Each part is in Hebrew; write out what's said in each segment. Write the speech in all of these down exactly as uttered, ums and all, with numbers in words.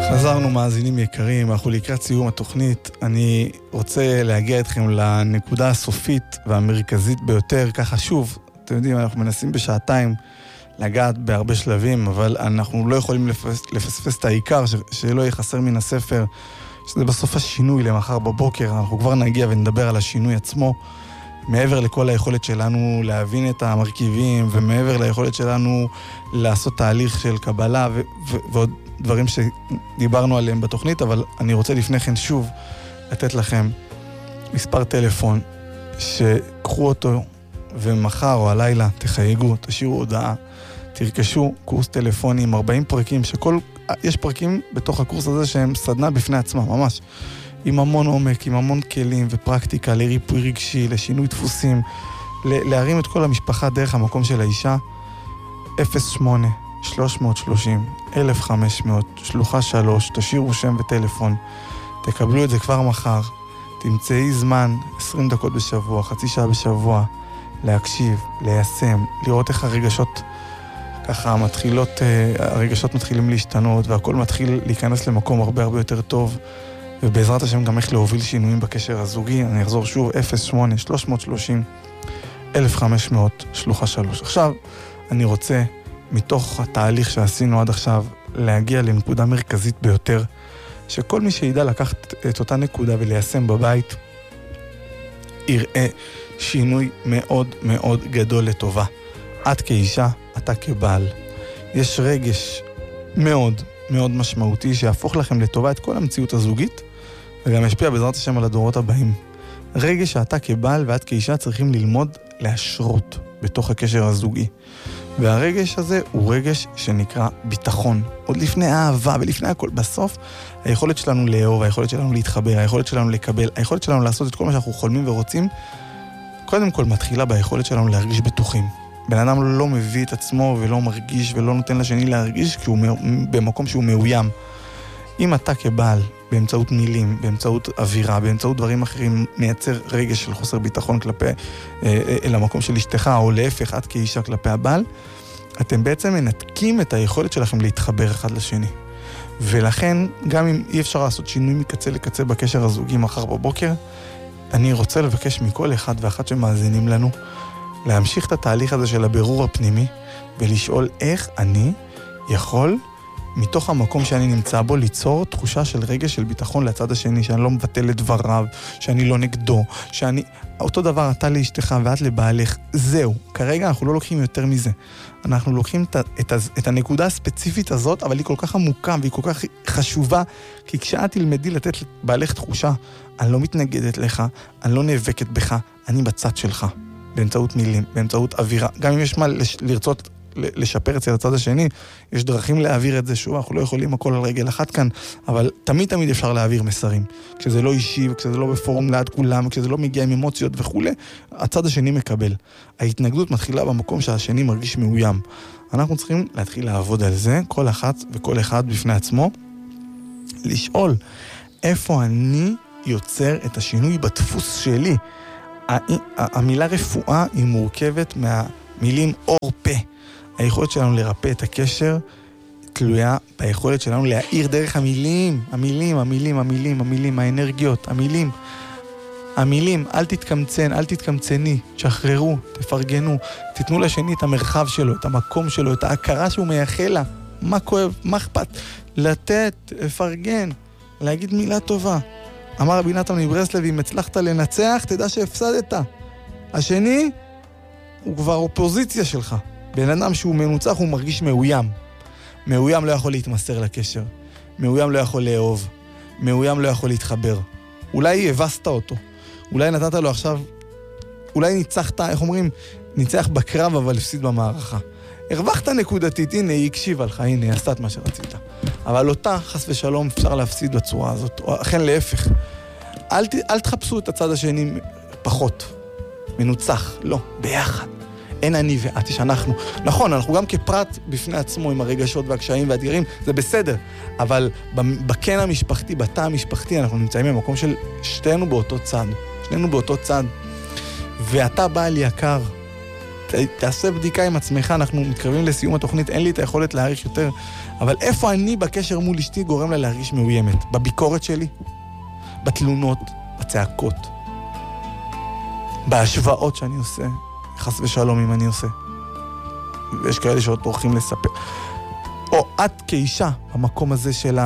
חזרנו מאזינים יקרים, אנחנו לקראת סיום התוכנית. אני רוצה להגיע אתכם לנקודה הסופית והמרכזית ביותר, ככה שוב, אתם יודעים, אנחנו מנסים בשעתיים לגעת בהרבה שלבים, אבל אנחנו לא יכולים לפס, לפספס את העיקר, ש, שלא יהיה חסר מן הספר, שזה בסוף השינוי למחר בבוקר. אנחנו כבר נגיע ונדבר על השינוי עצמו, מעבר לכל היכולת שלנו להבין את המרכיבים, ומעבר ליכולת שלנו לעשות תהליך של קבלה, ו- ו- ועוד דברים שדיברנו עליהם בתוכנית, אבל אני רוצה לפני כן שוב לתת לכם מספר טלפון, שקחו אותו, ומחר או הלילה תחייגו, תשאירו הודעה, תרכשו קורס טלפוני עם ארבעים פרקים, שכל, יש פרקים בתוך הקורס הזה שהם סדנה בפני עצמה, ממש. עם המון עומק, עם המון כלים ופרקטיקה לריפוי רגשי, לשינוי דפוסים, להרים את כל המשפחה דרך המקום של האישה. אפס שמונה שלוש שלושים אלף וחמש מאות שלוחה שלוש, תשאירו שם וטלפון, תקבלו את זה כבר מחר, תמצאי זמן, עשרים דקות בשבוע, חצי שעה בשבוע, להקשיב, ליישם, לראות איך הרגשות ככה מתחילות, הרגשות מתחילים להשתנות, והכל מתחיל להיכנס למקום הרבה הרבה יותר טוב, ובעזרת השם גם איך להוביל שינויים בקשר הזוגי. אני אחזור שוב, אפס שמונה שלוש שלושים אלף וחמש מאות שלוחה שלוש. עכשיו, אני רוצה, מתוך התהליך שעשינו עד עכשיו, להגיע לנקודה מרכזית ביותר, שכל מי שידע לקחת את אותה נקודה וליישם בבית, יראה שינוי מאוד מאוד גדול לטובה. את כאישה, אתה כבעל. יש רגש מאוד מאוד משמעותי שיהפוך לכם לטובה את כל המציאות הזוגית, וגם ישפיע בעזרת השם על הדורות הבאים. רגש שאתה כבעל ואת כאישה צריכים ללמוד להשרות בתוך הקשר הזוגי. והרגש הזה הוא רגש שנקרא ביטחון. עוד לפני האהבה ולפני הכל. בסוף, היכולת שלנו לאהוב, היכולת שלנו להתחבר, היכולת שלנו לקבל, היכולת שלנו לעשות את כל מה שאנחנו חולמים ורוצים, קודם כל מתחילה ביכולת שלנו להרגיש בטוחים. בן אדם לא מביא את עצמו ולא מרגיש ולא נותן לשני להרגיש כי הוא במקום שהוא מאוים. אם אתה כבעל, באמצעות מילים, באמצעות אווירה, באמצעות דברים אחרים, מייצר רגש של חוסר ביטחון כלפי, אל המקום של אשתך, או להפך, את כאישה כלפי הבעל, אתם בעצם מנתקים את היכולת שלכם להתחבר אחד לשני. ולכן, גם אם אי אפשר לעשות שינוי מקצה לקצה בקשר הזוגי מחר בבוקר, אני רוצה לבקש מכל אחד ואחת שמאזינים לנו, להמשיך את התהליך הזה של הבירור הפנימי, ולשאול איך אני יכול, מתוך המקום שאני נמצא בו, ליצור תחושה של רגש של ביטחון לצד השני, שאני לא מבטל את דבריו, שאני לא נגדו, שאני... אותו דבר, אתה לאשתך ואת לבעלך, זהו. כרגע אנחנו לא לוקחים יותר מזה. אנחנו לוקחים את, את, את הנקודה הספציפית הזאת, אבל היא כל כך עמוקה והיא כל כך חשובה, כי כשאת תלמדי לתת לבעלך תחושה, אני לא מתנגדת לך, אני לא נאבקת בך, אני בצד שלך. באמצעות מילים, באמצעות אווירה. גם אם יש מה לרצות לשפר אצל הצד השני, יש דרכים להעביר את זה. שוב, אנחנו לא יכולים הכל על רגל אחת כאן, אבל תמיד תמיד אפשר להעביר מסרים. כשזה לא אישי, וכשזה לא בפורום ליד כולם, וכשזה לא מגיע עם אמוציות וכו', הצד השני מקבל. ההתנגדות מתחילה במקום שהשני מרגיש מאוים. אנחנו צריכים להתחיל לעבוד על זה, כל אחת וכל אחד בפני עצמו, לשאול איפה אני יוצר את השינוי בדפוס שלי. המילה רפואה היא מורכבת מהמילים אור פה. היכולת שלנו לרפא את הקשר תלויה ביכולת שלנו להאיר דרך המילים, המילים, המילים, המילים, המילים, האנרגיות, המילים. המילים, אל תתקמצן, אל תתקמצני, תשחררו, תפרגנו, תתנו לשני את המרחב שלו, את המקום שלו, את ההכרה שהוא מייחל לה. מה כואב, מה אכפת? לתת, לפרגן, להגיד מילה טובה. אמר רבי נתן מברסלב, אם הצלחת לנצח, תדע שהפסדת. השני הוא כבר אופוזיציה שלך. בן אדם שהוא מנוצח הוא מרגיש מאוים. מאוים לא יכול להתמסר לקשר. מאוים לא יכול לאהוב. מאוים לא יכול להתחבר. אולי הבסת אותו. אולי נתת לו עכשיו, אולי ניצחת, איך אומרים? ניצח בקרב אבל הפסיד במערכה. הרווחת נקודתית, הנה היא הקשיבה לך, הנה היא עשתה את מה שרצית. אבל אותה חס ושלום אפשר להפסיד בצורה הזאת. או אכן להפך. אל, אל תחפשו את הצד השני פחות. מנוצח. לא, ביחד. אין אני ואת, יש אנחנו. נכון, אנחנו גם כפרט בפני עצמו עם הרגשות והקשיים והאתגרים, זה בסדר. אבל בקן המשפחתי, בתא המשפחתי, אנחנו נמצאים במקום של שתינו באותו צד. שנינו באותו צד. ואתה בעל יקר, תעשה בדיקה עם עצמך, אנחנו מתקרבים לסיום התוכנית, אין לי את היכולת להעריך יותר, אבל איפה אני בקשר מול אשתי גורם לה להרגיש מאוימת? בביקורת שלי? בתלונות? בצעקות? בהשוואות שאני עושה? חס ושלום אם אני עושה. ויש כאלה שעוד טורחים לספר. או את כאישה, המקום הזה של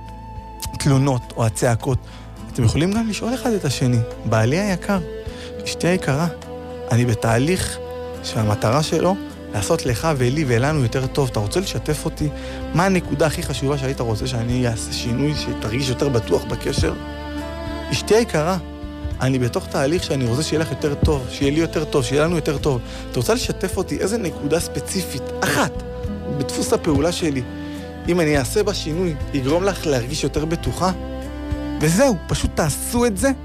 התלונות או הצעקות, אתם יכולים גם לשאול אחד את השני, בעלי היקר, אשתי היקרה, אני בתהליך שהמטרה שלו לעשות לך ולי ולנו יותר טוב. אתה רוצה לשתף אותי? מה הנקודה הכי חשובה שהיית רוצה שאני אעשה שינוי, שתרגיש יותר בטוח בקשר? אשתי היקרה, אני בתוך תהליך שאני רוצה שיהיה לך יותר טוב, שיהיה לי יותר טוב, שיהיה לנו יותר טוב. אתה רוצה לשתף אותי איזה נקודה ספציפית, אחת, בדפוס הפעולה שלי, אם אני אעשה בה שינוי, יגרום לך להרגיש יותר בטוחה? וזהו, פשוט תעשו את זה.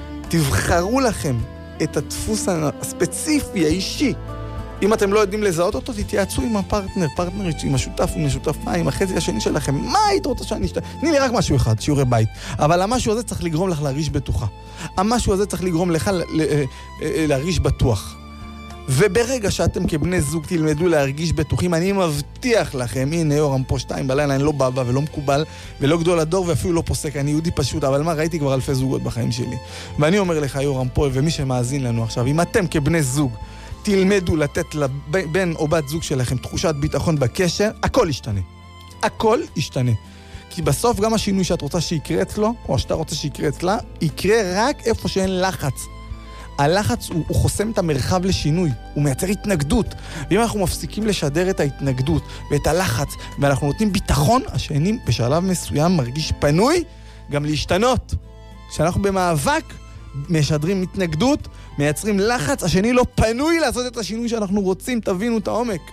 תבחרו לכם את הדפוס הספציפי, האישי. אם אתם לא יודעים לזהות אותו, תתייעצו עם הפרטנר, פרטנרית, עם השותף, עם השותפה, עם החצי השני שלכם. מה היית רוצה שאני אשתה? תני לי רק משהו אחד, שיעורי בית. אבל המשהו הזה צריך לגרום לך להרגיש בטוחה. המשהו הזה צריך לגרום לך להרגיש בטוח. וברגע שאתם כבני זוג תלמדו להרגיש בטוחים, אני מבטיח לכם, הנה יורם פה שתיים בלילה, אני לא בבא ולא מקובל ולא גדול הדור ואפילו לא פוסק, אני יהודי פשוט, אבל מה, ראיתי כבר אלפי זוגות בחיים שלי. ואני אומר לך יורם פה ומי שמאזין לנו עכשיו, אם אתם כבני זוג תלמדו לתת לבן או בת זוג שלכם תחושת ביטחון בקשר, הכל ישתנה. הכל ישתנה. כי בסוף גם השינוי שאת רוצה שיקרה אצלו, או שאתה רוצה שיקרה אצלה, יקרה רק איפה שאין לחץ. הלחץ הוא, הוא חוסם את המרחב לשינוי, הוא מייצר התנגדות. ואם אנחנו מפסיקים לשדר את ההתנגדות ואת הלחץ, ואנחנו נותנים ביטחון, השני בשלב מסוים מרגיש פנוי גם להשתנות. כשאנחנו במאבק, משדרים התנגדות, מייצרים לחץ, השני לא פנוי לעשות את השינוי שאנחנו רוצים, תבינו את העומק.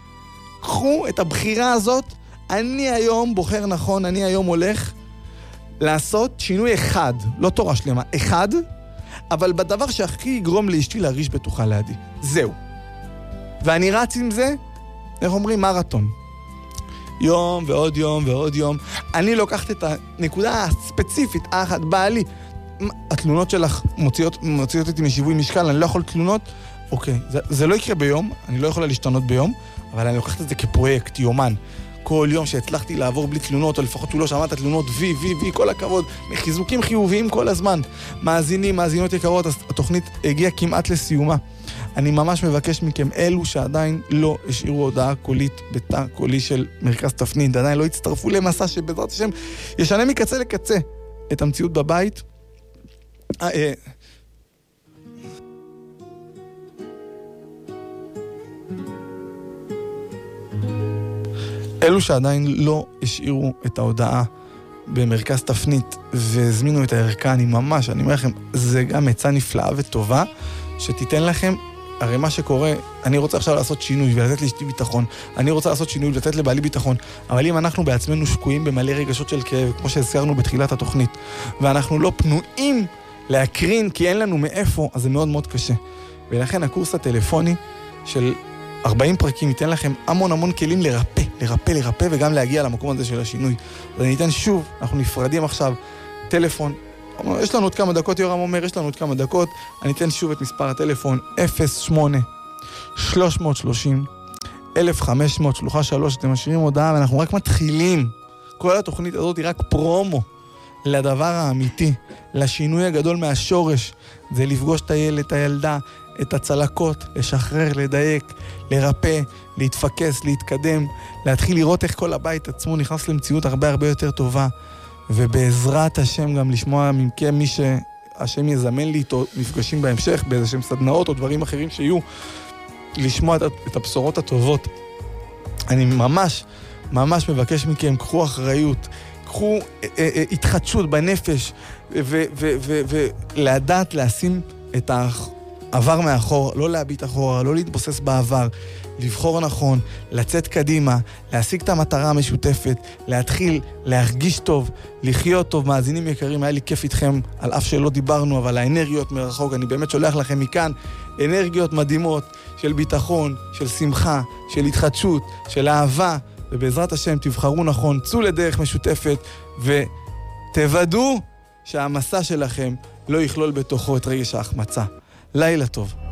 קחו את הבחירה הזאת, אני היום בוחר נכון, אני היום הולך לעשות שינוי אחד, לא תורה שלמה, אחד, אבל בדבר שהכי יגרום לאשתי להרגיש בטוחה לידי. זהו. ואני רץ עם זה, איך אומרים? מרתון. יום ועוד יום ועוד יום. אני לוקחת את הנקודה הספציפית, האחת, באה לי, התלונות שלך מוציאות, מוציאות אותי משיווי משקל, אני לא יכול תלונות, אוקיי, זה, זה לא יקרה ביום, אני לא יכולה להשתנות ביום, אבל אני לוקחת את זה כפרויקט, יומן. כל יום שהצלחתי לעבור בלי תלונות, או לפחות הוא לא שמעת תלונות, וי, וי, וי, כל הכבוד, חיזוקים חיוביים כל הזמן. מאזינים, מאזינות יקרות, התוכנית הגיעה כמעט לסיומה. אני ממש מבקש מכם, אלו שעדיין לא השאירו הודעה קולית בתא קולי של מרכז תפנית, עדיין לא הצטרפו למסע שבעזרת השם ישנה מקצה לקצה את המציאות בבית. אה, אה, אלו שעדיין לא השאירו את ההודעה במרכז תפנית והזמינו את הערכה, אני ממש, אני אומר לכם, זה גם עצה נפלאה וטובה שתיתן לכם, הרי מה שקורה, אני רוצה עכשיו לעשות שינוי ולתת לאשתי ביטחון, אני רוצה לעשות שינוי ולתת לבעלי ביטחון, אבל אם אנחנו בעצמנו שקועים במלא רגשות של כאב, כמו שהזכרנו בתחילת התוכנית, ואנחנו לא פנויים להקרין כי אין לנו מאיפה, אז זה מאוד מאוד קשה. ולכן הקורס הטלפוני של ארבעים פרקים ייתן לכם המון המון כלים לרפא, לרפא, לרפא, וגם להגיע למקום הזה של השינוי. אז אני אתן שוב, אנחנו נפרדים עכשיו, טלפון, יש לנו עוד כמה דקות, יורם אומר, יש לנו עוד כמה דקות, אני אתן שוב את מספר הטלפון, אפס שמונה שלוש שלושים אלף וחמש מאות, שלוחה שלוש, אתם משאירים הודעה, ואנחנו רק מתחילים. כל התוכנית הזאת היא רק פרומו לדבר האמיתי, לשינוי הגדול מהשורש, זה לפגוש את הילד, את הילדה, את הצלקות, לשחרר, לדייק, לרפא, להתפקס, להתקדם, להתחיל לראות איך כל הבית עצמו נכנס למציאות הרבה הרבה יותר טובה, ובעזרת השם גם לשמוע מכם מי שהשם יזמן לי איתו מפגשים בהמשך, באיזה שהם סדנאות או דברים אחרים שיהיו, לשמוע את הבשורות הטובות. אני ממש, ממש מבקש מכם, קחו אחריות, קחו אה, אה, התחדשות בנפש, ולדעת לשים את העבר מאחור, לא להביט אחורה, לא להתבוסס בעבר, לבחור נכון, לצאת קדימה, להשיג את המטרה המשותפת, להתחיל להרגיש טוב, לחיות טוב. מאזינים יקרים, היה לי כיף איתכם, על אף שלא דיברנו, אבל האנרגיות מרחוק, אני באמת שולח לכם מכאן אנרגיות מדהימות של ביטחון, של שמחה, של התחדשות, של אהבה, ובעזרת השם תבחרו נכון, צאו לדרך משותפת, ותוודאו שהמסע שלכם לא יכלול בתוכו את רגש ההחמצה. לילה טוב.